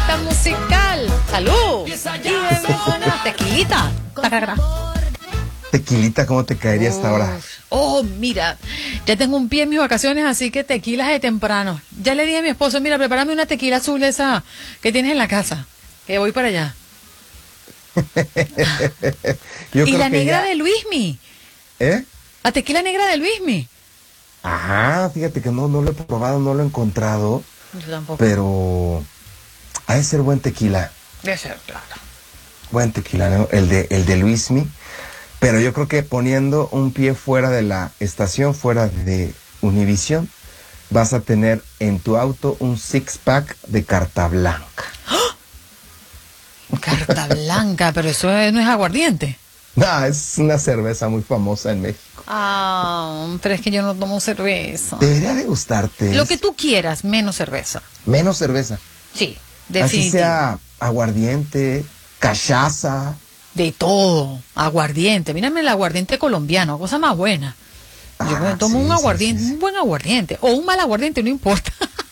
fiesta musical. ¡Salud! Tequilita. Tequilita, ¿cómo te caería hasta ahora? Oh, mira, ya tengo un pie en mis vacaciones, así que tequilas de temprano. Ya le dije a mi esposo, mira, prepárame una tequila azul esa que tienes en la casa, que voy para allá. Y la negra de Luismi. ¿Eh? La tequila negra de Luismi. Ajá, fíjate que no lo he probado, no lo he encontrado. Yo tampoco. Pero ha de ser buen tequila. Debe ser, claro. Buen tequila, ¿no? El de Luismi. Pero yo creo que poniendo un pie fuera de la estación, fuera de Univisión, vas a tener en tu auto un six-pack de Carta Blanca. Carta Blanca, pero eso no es aguardiente. No, es una cerveza muy famosa en México. Ah, pero es que yo no tomo cerveza. Debería de gustarte. Lo que tú quieras, menos cerveza. Menos cerveza. Sí, Así definitivamente. sea aguardiente, cachaza. De todo, aguardiente. Mírame el aguardiente colombiano, cosa más buena. Yo me tomo un aguardiente, un buen aguardiente, o un mal aguardiente, no importa.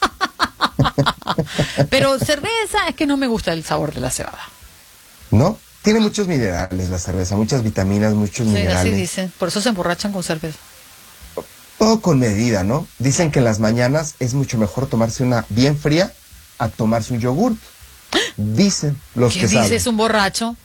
Pero cerveza es que no me gusta el sabor de la cebada. ¿No? Tiene muchos minerales la cerveza, muchas vitaminas, muchos Sí, minerales. así dicen, por eso se emborrachan con cerveza. Todo con medida, ¿no? Dicen que en las mañanas es mucho mejor tomarse una bien fría a tomarse un yogurt. Dicen los ¿Qué que saben. dices, un borracho?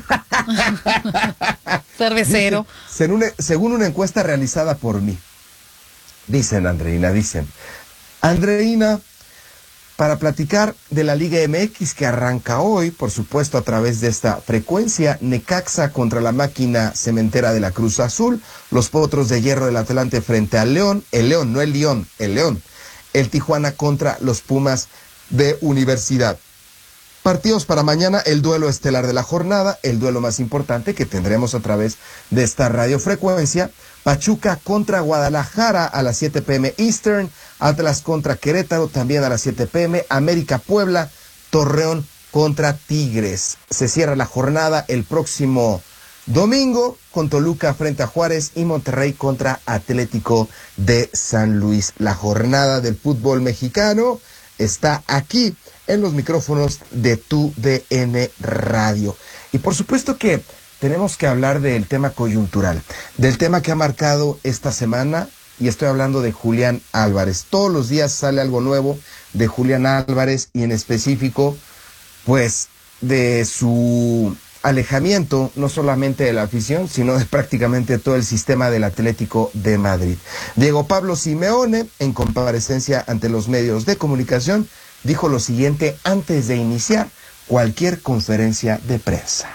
Cervecero. Según una encuesta realizada por mí. Dicen, Andreina, para platicar de la Liga MX que arranca hoy, por supuesto a través de esta frecuencia, Necaxa contra la máquina cementera de la Cruz Azul, los Potros de Hierro del Atlante frente al León, el León, no el León, el León, el Tijuana contra los Pumas de Universidad. Partidos para mañana, el duelo estelar de la jornada, el duelo más importante que tendremos a través de esta radiofrecuencia. Pachuca contra Guadalajara a las 7 p.m. Eastern, Atlas contra Querétaro también a las 7 p.m. América Puebla, Torreón contra Tigres. Se cierra la jornada el próximo domingo con Toluca frente a Juárez y Monterrey contra Atlético de San Luis. La jornada del fútbol mexicano está aquí en los micrófonos de tu DN Radio. Y por supuesto que tenemos que hablar del tema coyuntural, del tema que ha marcado esta semana, y estoy hablando de Julián Álvarez. Todos los días sale algo nuevo de Julián Álvarez y en específico, pues, de su alejamiento, no solamente de la afición, sino de prácticamente todo el sistema del Atlético de Madrid. Diego Pablo Simeone, en comparecencia ante los medios de comunicación, dijo lo siguiente antes de iniciar cualquier conferencia de prensa.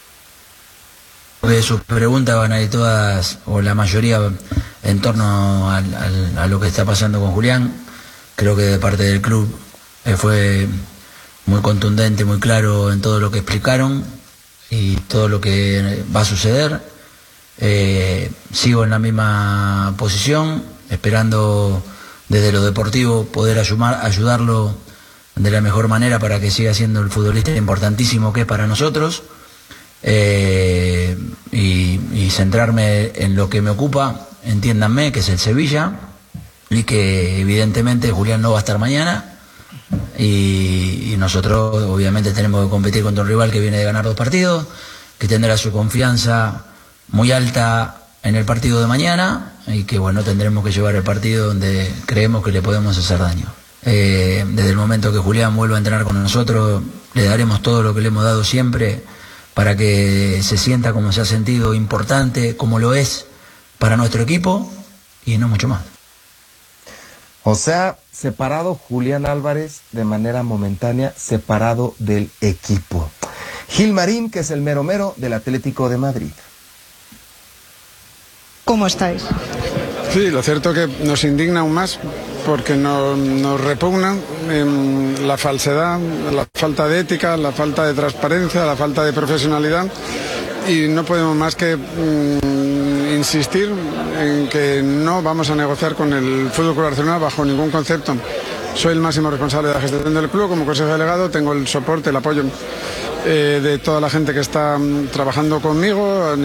Sus preguntas van a ir todas, o la mayoría, en torno a lo que está pasando con Julián. Creo que de parte del club fue muy contundente, muy claro en todo lo que explicaron y todo lo que va a suceder. Sigo en la misma posición, esperando desde lo deportivo poder ayudarlo de la mejor manera para que siga siendo el futbolista importantísimo que es para nosotros, y centrarme en lo que me ocupa, entiéndanme, que es el Sevilla, y que evidentemente Julián no va a estar mañana, y nosotros obviamente tenemos que competir contra un rival que viene de ganar 2 partidos, que tendrá su confianza muy alta en el partido de mañana, y que bueno, tendremos que llevar el partido donde creemos que le podemos hacer daño. Desde el momento que Julián vuelva a entrenar con nosotros, le daremos todo lo que le hemos dado siempre para que se sienta como se ha sentido, importante, como lo es para nuestro equipo, y no mucho más. O sea, separado Julián Álvarez de manera momentánea, separado del equipo. Gil Marín, que es el mero mero del Atlético de Madrid. ¿Cómo estáis? Sí, lo cierto que nos indigna aún más porque nos repugna la falsedad, la falta de ética, la falta de transparencia, la falta de profesionalidad, y no podemos más que insistir en que no vamos a negociar con el Fútbol Club Barcelona bajo ningún concepto. Soy el máximo responsable de la gestión del club, como consejo delegado tengo el soporte, el apoyo de toda la gente que está trabajando conmigo.